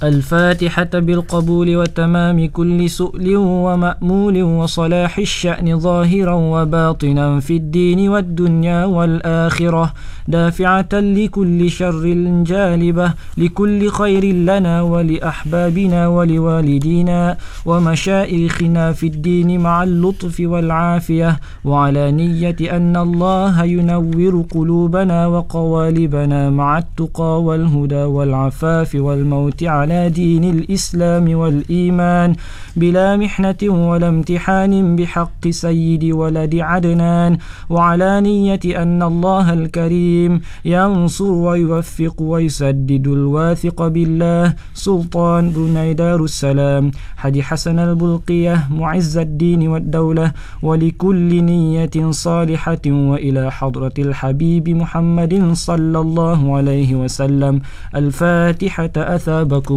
الفاتحة بالقبول وتمام كل سؤل ومأمول وصلاح الشأن ظاهرا وباطنا في الدين والدنيا والآخرة، دافعة لكل شر جالبة لكل خير لنا ولأحبابنا ولوالدينا ومشائخنا في الدين مع اللطف والعافية، وعلى نية أن الله ينور قلوبنا وقوالبنا مع التقى والهدى والعفاف والموت على دين الإسلام والإيمان بلا محنة ولا امتحان بحق سيد ولد عدنان، وعلى نية أن الله الكريم ينصر ويوفق ويسدد الواثق بالله سلطان بروناي دار السلام حدي حسن البلقية معز الدين والدولة، ولكل نية صالحة وإلى حضرة الحبيب محمد صلى الله عليه وسلم. الفاتحة أثابكم.